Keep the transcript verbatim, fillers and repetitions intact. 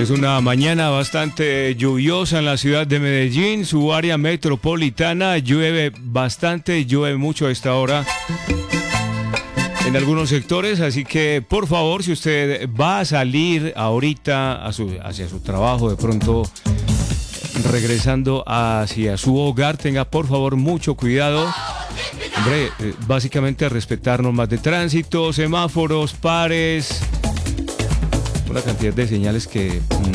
Es una mañana bastante lluviosa en la ciudad de Medellín, su área metropolitana. Llueve bastante, llueve mucho a esta hora en algunos sectores, así que por favor, si usted va a salir ahorita a su, hacia su trabajo, de pronto regresando hacia su hogar, tenga por favor mucho cuidado. Hombre, eh, básicamente respetar normas de tránsito, semáforos, pares, una cantidad de señales que